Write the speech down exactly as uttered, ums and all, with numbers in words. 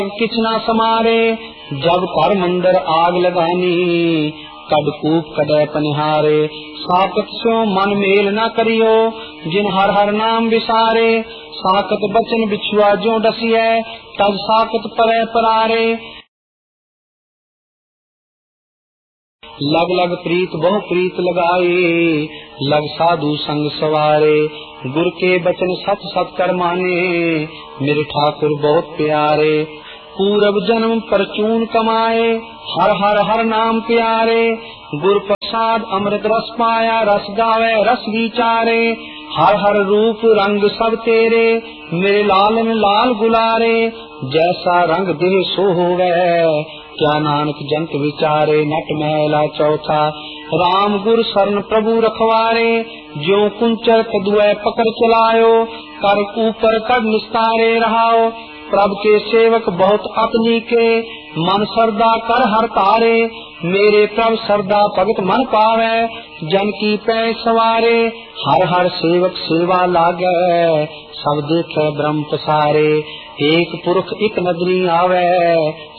किछ ना समारे, जब पर मंदर आग लगानी, कड़कूप कदय पनिहारे। साकत स्यो मन मेल न करियो, जिन हर हर नाम विसारे। साकत बचन बिछुआ जो डसिए, तब साकत परै परारे। लग लग प्रीत बहु प्रीत लगाए, लग साधु संग सवारे। गुर के बचन सच सच कर माने, मेरे ठाकुर बहुत प्यारे। पूरब जन्म परचून कमाए, हर हर हर नाम प्यारे। गुर प्रसाद अमृत रस पाया, रस गावे रस विचारे। हर हर रूप रंग सब तेरे, मेरे लालन लाल गुलारे। जैसा रंग देह सो होवे, क्या नानक जंत विचारे। नट महला चौथा, राम गुर शरण प्रभु रखवारे। जो कुंचर कदुए पकड़ चलायो, कर ऊपर कर निस्तारे रहाओ। प्रभु के सेवक बहुत अपनी के, मन श्रद्धा कर हर तारे। मेरे प्रभु श्रद्धा भगत मन पावे, जन की पै सवारे। हर हर सेवक सेवा लागे, सब देखे ब्रह्म पसारे। एक पुरख एक नदरी आवे,